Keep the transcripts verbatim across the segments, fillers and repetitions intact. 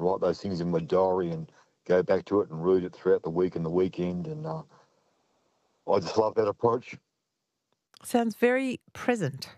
write those things in my diary and go back to it and read it throughout the week and the weekend. And uh, I just love that approach. Sounds very present.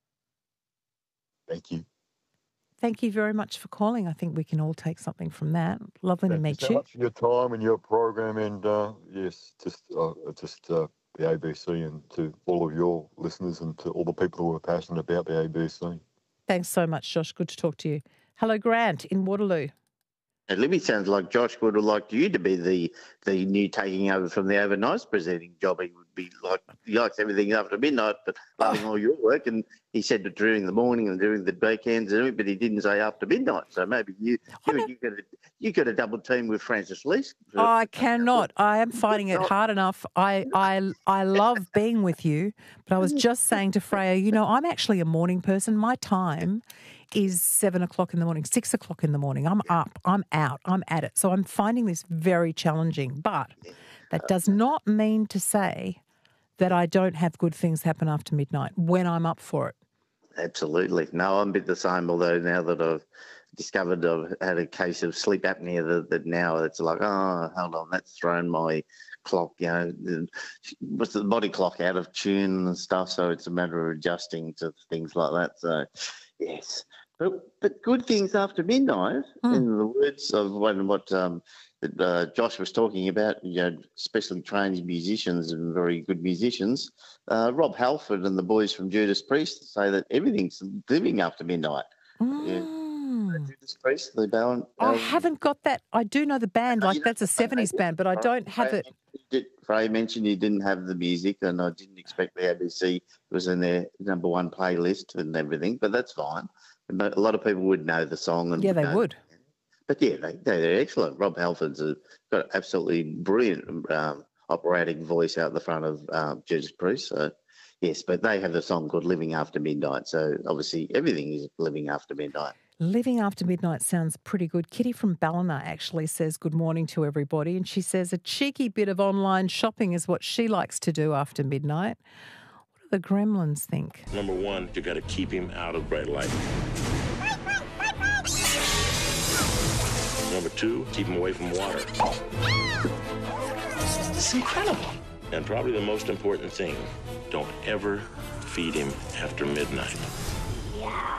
Thank you. Thank you very much for calling. I think we can all take something from that. Lovely Thank to meet you so you. much for your time and your program, and uh, yes, just uh, just uh, the A B C, and to all of your listeners and to all the people who are passionate about the A B C. Thanks so much, Josh. Good to talk to you. Hello, Grant in Waterloo. It Libby sounds like Josh would have liked you to be the the new taking over from the overnight presenting job. He would be like, he likes everything after midnight, but loving oh. all your work. And he said that during the morning and during the weekends, but he didn't say after midnight. So maybe you you, you could you could have double teamed with Francis Leese. Oh, I cannot. I am finding it hard enough. I, I I love being with you, but I was just saying to Freya, you know, I'm actually a morning person. My time is seven o'clock in the morning, six o'clock in the morning. I'm up, I'm out, I'm at it. So I'm finding this very challenging. But that does not mean to say that I don't have good things happen after midnight when I'm up for it. Absolutely. No, I'm a bit the same, although now that I've discovered I've had a case of sleep apnea, that, that now it's like, oh, hold on, that's thrown my clock, you know, what's the body clock out of tune and stuff. So it's a matter of adjusting to things like that. So, yes. But, but good things after midnight, mm. in the words of what, what um, uh, Josh was talking about, you know, especially trained musicians and very good musicians. Uh, Rob Halford and the boys from Judas Priest say that everything's living after midnight. Mm. Yeah. Judas Priest, the band. I haven't got that. I do know the band, like that's a seventies band, but I don't have it. Frey mentioned you didn't have the music, and I didn't expect the A B C was in their number one playlist and everything, but that's fine. But a lot of people would know the song. And yeah, they know. would. But yeah, they, they're excellent. Rob Halford's a, got an absolutely brilliant um, operatic voice out the front of um, Judas Priest. So, yes, but they have the song called Living After Midnight. So obviously everything is living after midnight. Living After Midnight sounds pretty good. Kitty from Ballina actually says good morning to everybody, and she says a cheeky bit of online shopping is what she likes to do after midnight. What do the gremlins think? Number one, you got to keep him out of bright light. Number two, keep him away from water. It's incredible. And probably the most important thing, don't ever feed him after midnight. Yeah.